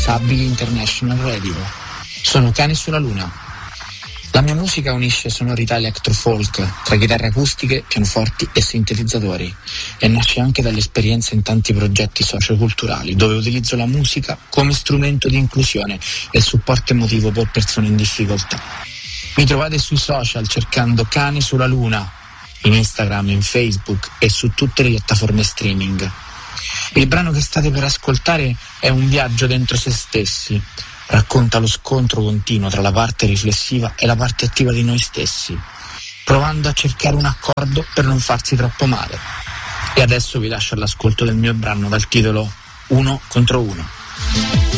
Disabili International Radio. Sono Cani sulla Luna. La mia musica unisce sonorità electro-folk tra chitarre acustiche, pianoforti e sintetizzatori e nasce anche dall'esperienza in tanti progetti socioculturali dove utilizzo la musica come strumento di inclusione e supporto emotivo per persone in difficoltà. Mi trovate sui social cercando Cani sulla Luna, in Instagram, in Facebook e su tutte le piattaforme streaming. Il brano che state per ascoltare è un viaggio dentro se stessi. Racconta lo scontro continuo tra la parte riflessiva e la parte attiva di noi stessi, provando a cercare un accordo per non farsi troppo male. E adesso vi lascio all'ascolto del mio brano dal titolo Uno contro uno.